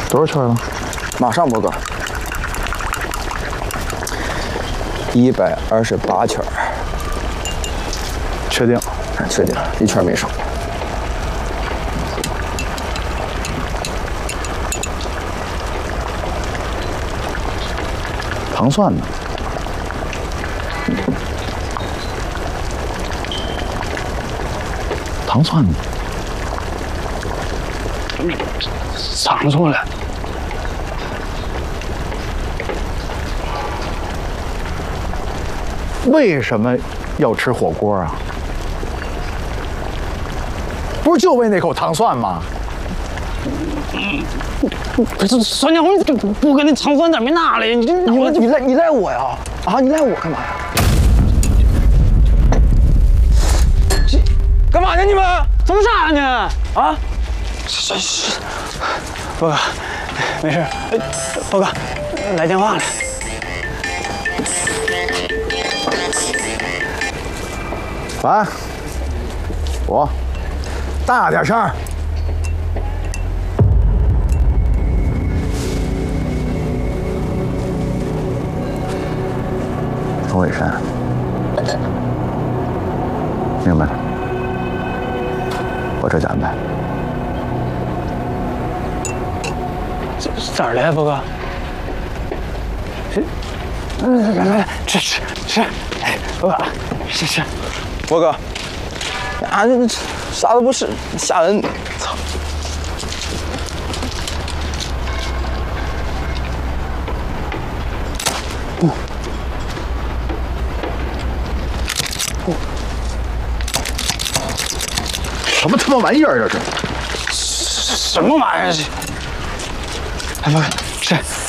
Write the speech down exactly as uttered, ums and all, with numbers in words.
多少圈了？ 马上，波哥。一百二十八圈。 确定？ 确定，一圈没少。 糖蒜呢？糖蒜呢？藏住了。为什么要吃火锅啊？不是就为那口糖蒜吗？ 可是酸酱红不不跟那糖蒜咋没拿来呀？你这你你赖你赖我呀？啊，你赖我干嘛呀？这干嘛呢你们？ 怎么啥呢？ 啊？ 这是，波哥，没事。哎，波哥，来电话了。 喂，我，大点声。钟伟山，明白了，我这就安排。 这咋儿了，波哥？这，嗯，来来，吃吃吃，哎，波哥，吃吃。 波哥，啊，这啥都不是，吓人！操！ 哦。什么他妈玩意儿啊这是？ 什么玩意儿这？哎，波哥，吃。